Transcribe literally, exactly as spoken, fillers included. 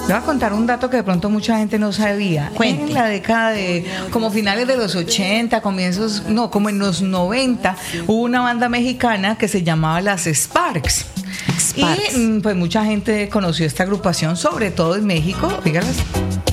voy a contar un dato que de pronto mucha gente no sabía. Cuente. En la década de, como finales de los ochenta, comienzos, no, como en los noventa, hubo una banda mexicana que se llamaba las Sparks. Sparks. Y pues mucha gente conoció esta agrupación, sobre todo en México. Fíjate,